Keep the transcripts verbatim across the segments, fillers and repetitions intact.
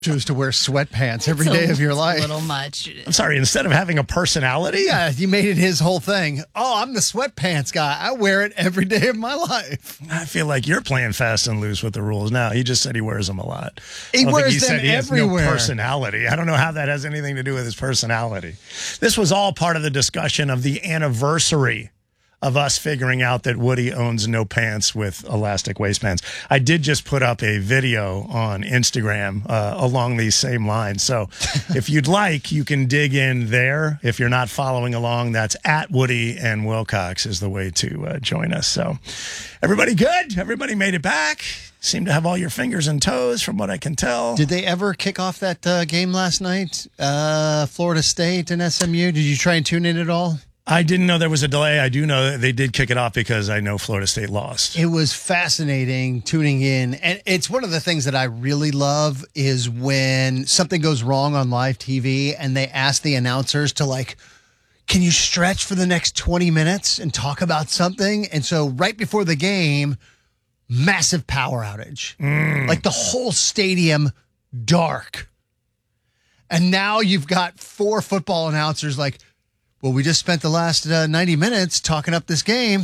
choose to wear sweatpants every It's day a of your life. little much. I'm sorry, instead of having a personality? Yeah, he made it his whole thing. Oh, I'm the sweatpants guy. I wear it every day of my life. I feel like you're playing fast and loose with the rules now. He just said he wears them a lot. He I don't wears think he them said he everywhere. has no personality. I don't know how that has anything to do with his personality. This was all part of the discussion of the anniversary of us figuring out that Woody owns no pants with elastic waistbands. I did just put up a video on Instagram uh, along these same lines. So if you'd like, you can dig in there. If you're not following along, that's at Woody and Wilcox is the way to uh, join us. So everybody good? Everybody made it back? Seem to have all your fingers and toes from what I can tell. Did they ever kick off that uh, game last night? Uh, Florida State and S M U? Did you try and tune in at all? I didn't know there was a delay. I do know that they did kick it off because I know Florida State lost. It was fascinating tuning in. And it's one of the things that I really love is when something goes wrong on live T V and they ask the announcers to like, can you stretch for the next twenty minutes and talk about something? And so right before the game, massive power outage. Mm. Like the whole stadium dark. And now you've got four football announcers like, well, we just spent the last uh, ninety minutes talking up this game.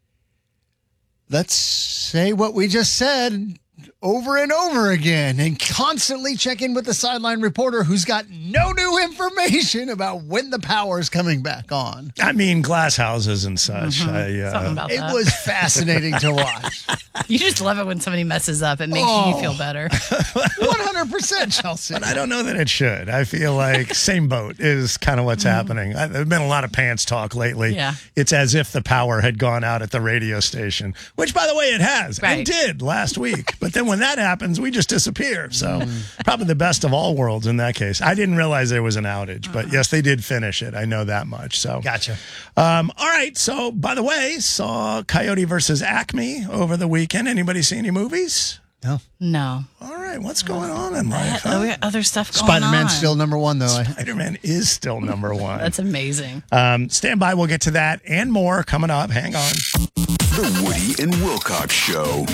Let's say what we just said over and over again and constantly check in with the sideline reporter who's got no new information about when the power is coming back on. I mean, glass houses and such. Mm-hmm. I, uh, Something about It that. was fascinating to watch. You just love it when somebody messes up. It makes Oh. you feel better. one hundred percent, Chelsea. But I don't know that it should. I feel like same boat is kind of what's happening. I, there's been a lot of pants talk lately. Yeah. It's as if the power had gone out at the radio station, which, by the way, it has and Right. did last week. But then when that happens, we just disappear. So probably the best of all worlds in that case. I didn't realize there was an outage, but yes, they did finish it. I know that much. So Gotcha. Um, all right. So, by the way, saw Coyote versus Acme over the weekend. Anybody see any movies? No. No. All right. What's going on in life? Oh, we Huh? got other stuff going on. Spider-Man's still number one, though. I- Spider-Man is still number one. That's amazing. Um, stand by. We'll get to that and more coming up. Hang on. The Woody and Wilcox Show.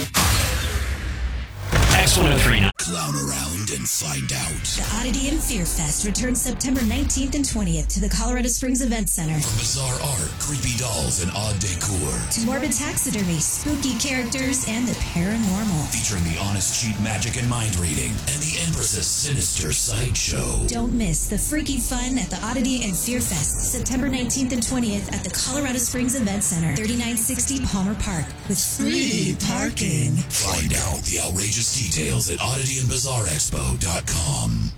X one oh three. Clown around and find out. The Oddity and Fear Fest returns September nineteenth and twentieth to the Colorado Springs Event Center. From bizarre art, creepy dolls, and odd decor. To morbid taxidermy, spooky characters, and the paranormal. Featuring the honest cheat magic and mind reading. And the Empress's sinister sideshow. Don't miss the freaky fun at the Oddity and Fear Fest, September nineteenth and twentieth at the Colorado Springs Event Center, thirty-nine sixty Palmer Park, with free parking. Find out the outrageous details at oddity and bizarre expo dot com.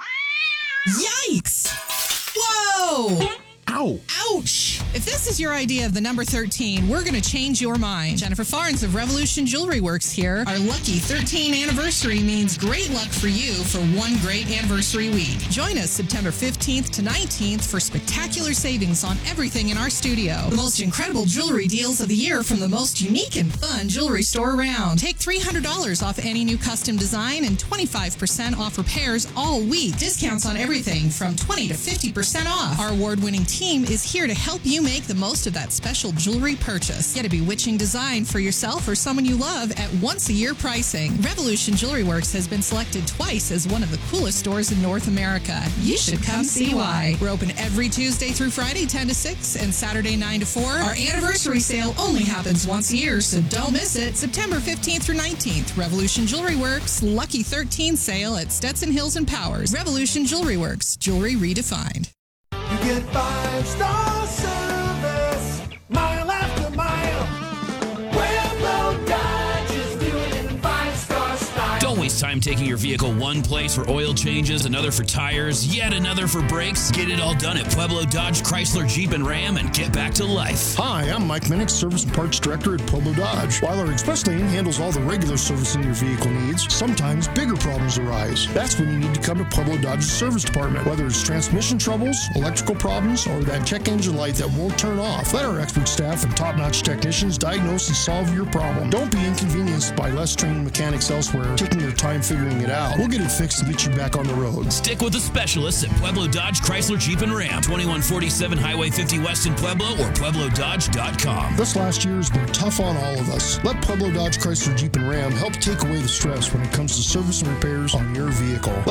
Yikes! Whoa! Ow. Ouch! If this is your idea of the number thirteen, we're going to change your mind. Jennifer Farnes of Revolution Jewelry Works here. Our lucky thirteen anniversary means great luck for you for one great anniversary week. Join us September fifteenth to nineteenth for spectacular savings on everything in our studio. The most incredible jewelry deals of the year from the most unique and fun jewelry store around. Take three hundred dollars off any new custom design and twenty-five percent off repairs all week. Discounts on everything from twenty to fifty percent off. Our award-winning team is here to help you make the most of that special jewelry purchase. Get a bewitching design for yourself or someone you love at once-a-year pricing. Revolution Jewelry Works has been selected twice as one of the coolest stores in North America. You should come see why. We're open every Tuesday through Friday, ten to six, and Saturday, nine to four. Our anniversary sale only happens once a year, so don't miss it. September fifteenth through nineteenth, Revolution Jewelry Works, Lucky thirteen sale at Stetson Hills and Powers. Revolution Jewelry Works, jewelry redefined. You get five-star service, mile after mile. Pueblo Dodge is doing it in five-star style. Don't waste time taking your vehicle one place for oil changes, another for tires, yet another for brakes. Get it all done at Pueblo Dodge, Chrysler, Jeep, and Ram and get back to life. Hi, I'm Mike Minnick, Service and Parts Director at Pueblo Dodge. While our express lane handles all the regular servicing your vehicle needs, sometimes bigger problems arise. That's when you need to come to Pueblo Dodge's service department. Whether it's transmission troubles, electrical problems, or that check engine light that won't turn off, let our expert staff and top-notch technicians diagnose and solve your problem. Don't be inconvenienced by less trained mechanics elsewhere taking their time figuring it out. We'll get it fixed and get you back on the road. Stick with the specialists at Pueblo Dodge, Chrysler, Jeep, and Ram. twenty-one forty-seven Highway fifty West in Pueblo or pueblo dodge dot com. This last year has been tough on all of us. Let Pueblo Dodge, Chrysler, Jeep, and Ram help take away the stress when it comes to service and repairs on your vehicle.